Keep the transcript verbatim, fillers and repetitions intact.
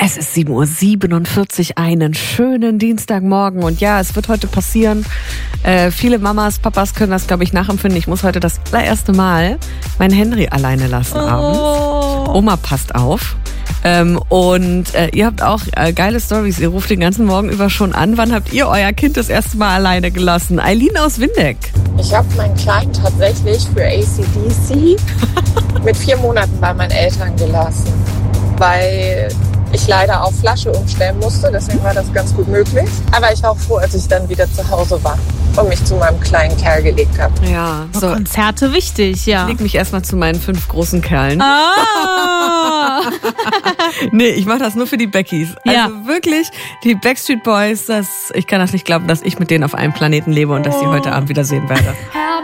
Es ist sieben Uhr siebenundvierzig, einen schönen Dienstagmorgen. Und ja, es wird heute passieren. Äh, viele Mamas, Papas können das, glaube ich, nachempfinden. Ich muss heute das allererste Mal meinen Henry alleine lassen Oh. abends. Oma passt auf. Ähm, und äh, ihr habt auch äh, geile Storys. Ihr ruft den ganzen Morgen über schon an. Wann habt ihr euer Kind das erste Mal alleine gelassen? Eileen aus Windeck. Ich habe meinen Kleinen tatsächlich für A C D C mit vier Monaten bei meinen Eltern gelassen, weil ich leider auf Flasche umstellen musste. Deswegen war das ganz gut möglich. Aber ich war auch froh, als ich dann wieder zu Hause war und mich zu meinem kleinen Kerl gelegt habe. Ja, So. so. Konzerte wichtig, ja. Leg mich erstmal zu meinen fünf großen Kerlen. Ah. Nee, ich mache das nur für die Beckys. Ja. Also wirklich, die Backstreet Boys, das, ich kann das nicht glauben, dass ich mit denen auf einem Planeten lebe und dass ich sie heute Abend wiedersehen werde.